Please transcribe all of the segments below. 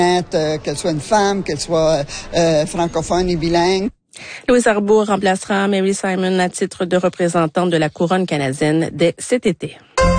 Qu'elle soit une femme, qu'elle soit francophone et bilingue. Louise Arbour remplacera Mary Simon à titre de représentante de la couronne canadienne dès cet été.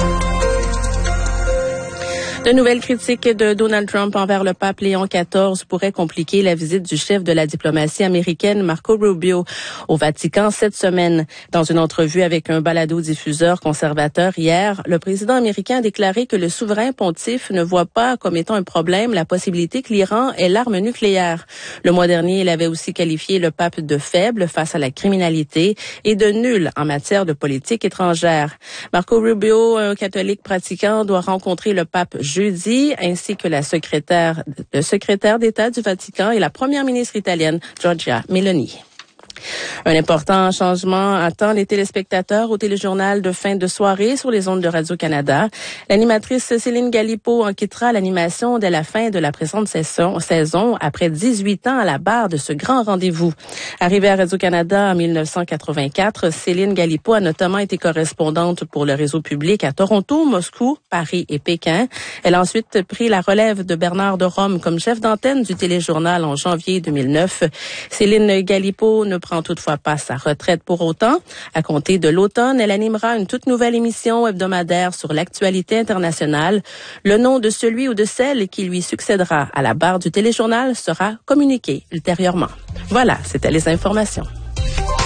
De nouvelles critiques de Donald Trump envers le pape Léon XIV pourraient compliquer la visite du chef de la diplomatie américaine, Marco Rubio, au Vatican cette semaine. Dans une entrevue avec un balado-diffuseur conservateur hier, le président américain a déclaré que le souverain pontife ne voit pas comme étant un problème la possibilité que l'Iran ait l'arme nucléaire. Le mois dernier, il avait aussi qualifié le pape de faible face à la criminalité et de nul en matière de politique étrangère. Marco Rubio, un catholique pratiquant, doit rencontrer le pape jeudi, ainsi que le secrétaire d'État du Vatican et la première ministre italienne, Giorgia Meloni. Un important changement attend les téléspectateurs au téléjournal de fin de soirée sur les ondes de Radio-Canada. L'animatrice Céline Galipeau en quittera l'animation dès la fin de la présente saison après 18 ans à la barre de ce grand rendez-vous. Arrivée à Radio-Canada en 1984, Céline Galipeau a notamment été correspondante pour le réseau public à Toronto, Moscou, Paris et Pékin. Elle a ensuite pris la relève de Bernard de Rome comme chef d'antenne du téléjournal en janvier 2009. Céline Galipeau ne prend toutefois pas sa retraite pour autant. À compter de l'automne, elle animera une toute nouvelle émission hebdomadaire sur l'actualité internationale. Le nom de celui ou de celle qui lui succédera à la barre du téléjournal sera communiqué ultérieurement. Voilà, c'était les informations.